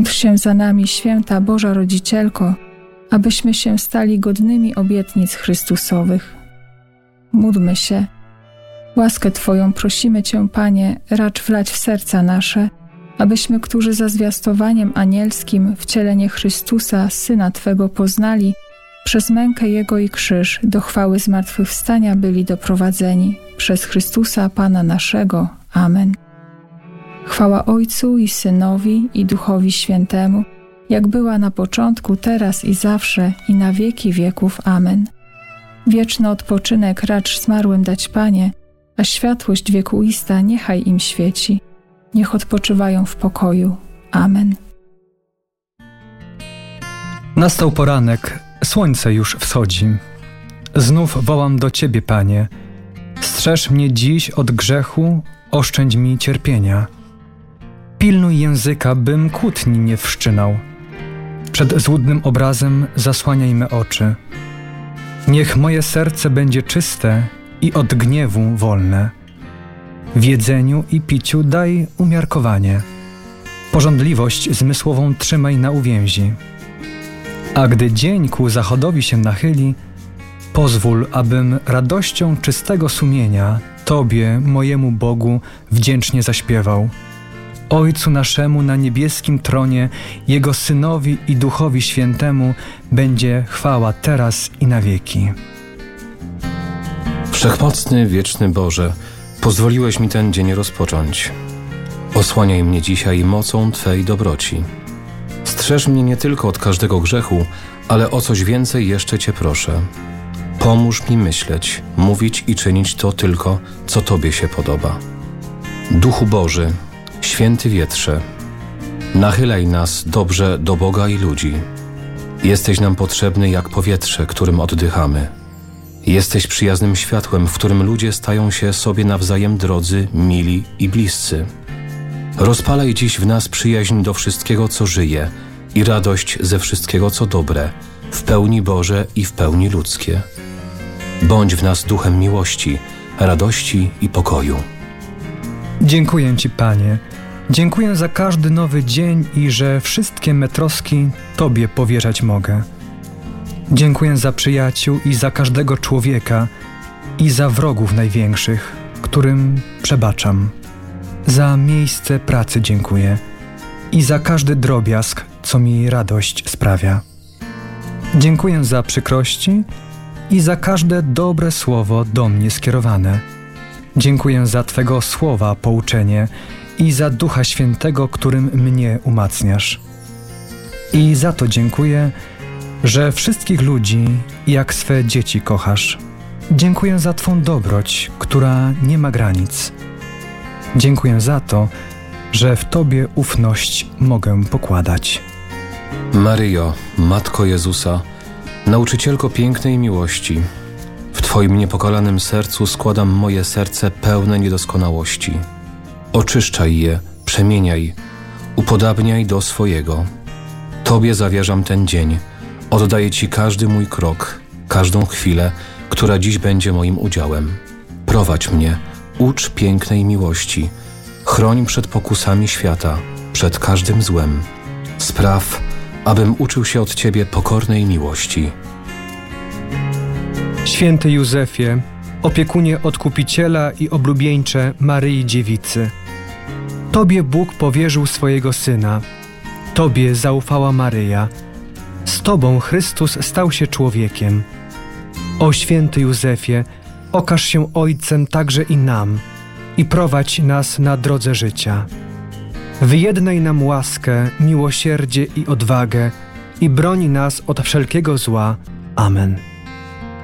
Módl się za nami, święta Boża Rodzicielko, abyśmy się stali godnymi obietnic Chrystusowych. Módlmy się. Łaskę Twoją prosimy Cię, Panie, racz wlać w serca nasze, abyśmy, którzy za zwiastowaniem anielskim wcielenie Chrystusa, Syna Twego, poznali, przez mękę Jego i krzyż do chwały zmartwychwstania byli doprowadzeni. Przez Chrystusa Pana naszego. Amen. Chwała Ojcu i Synowi i Duchowi Świętemu, jak była na początku, teraz i zawsze, i na wieki wieków. Amen. Wieczny odpoczynek racz zmarłym dać, Panie, a światłość wiekuista niechaj im świeci. Niech odpoczywają w pokoju. Amen. Nastał poranek, słońce już wschodzi. Znów wołam do Ciebie, Panie. Strzeż mnie dziś od grzechu, oszczędź mi cierpienia. Pilnuj języka, bym kłótni nie wszczynał. Przed złudnym obrazem zasłaniaj me oczy. Niech moje serce będzie czyste i od gniewu wolne. W jedzeniu i piciu daj umiarkowanie. Pożądliwość zmysłową trzymaj na uwięzi. A gdy dzień ku zachodowi się nachyli, pozwól, abym radością czystego sumienia Tobie, mojemu Bogu, wdzięcznie zaśpiewał. Ojcu naszemu na niebieskim tronie, Jego Synowi i Duchowi Świętemu będzie chwała teraz i na wieki. Wszechmocny, wieczny Boże, pozwoliłeś mi ten dzień rozpocząć. Osłaniaj mnie dzisiaj mocą Twej dobroci. Strzeż mnie nie tylko od każdego grzechu, ale o coś więcej jeszcze Cię proszę. Pomóż mi myśleć, mówić i czynić to tylko, co Tobie się podoba. Duchu Boży, Święty Wietrze, nachylaj nas dobrze do Boga i ludzi. Jesteś nam potrzebny jak powietrze, którym oddychamy. Jesteś przyjaznym światłem, w którym ludzie stają się sobie nawzajem drodzy, mili i bliscy. Rozpalaj dziś w nas przyjaźń do wszystkiego, co żyje i radość ze wszystkiego, co dobre, w pełni Boże i w pełni ludzkie. Bądź w nas duchem miłości, radości i pokoju. Dziękuję Ci, Panie. Dziękuję za każdy nowy dzień i że wszystkie me troski Tobie powierzać mogę. Dziękuję za przyjaciół i za każdego człowieka i za wrogów największych, którym przebaczam. Za miejsce pracy dziękuję i za każdy drobiazg, co mi radość sprawia. Dziękuję za przykrości i za każde dobre słowo do mnie skierowane. Dziękuję za Twego słowa pouczenie i za Ducha Świętego, którym mnie umacniasz. I za to dziękuję, że wszystkich ludzi jak swe dzieci kochasz. Dziękuję za Twą dobroć, która nie ma granic. Dziękuję za to, że w Tobie ufność mogę pokładać. Maryjo, Matko Jezusa, nauczycielko pięknej miłości, w Twoim niepokalanym sercu składam moje serce pełne niedoskonałości. Oczyszczaj je, przemieniaj, upodabniaj do swojego. Tobie zawierzam ten dzień, oddaję Ci każdy mój krok, każdą chwilę, która dziś będzie moim udziałem. Prowadź mnie, ucz pięknej miłości, chroń przed pokusami świata, przed każdym złem. Spraw, abym uczył się od Ciebie pokornej miłości. Święty Józefie, opiekunie Odkupiciela i oblubieńcze Maryi Dziewicy, Tobie Bóg powierzył swojego Syna, Tobie zaufała Maryja, z Tobą Chrystus stał się człowiekiem. O święty Józefie, okaż się Ojcem także i nam i prowadź nas na drodze życia. Wyjednaj nam łaskę, miłosierdzie i odwagę i broń nas od wszelkiego zła. Amen.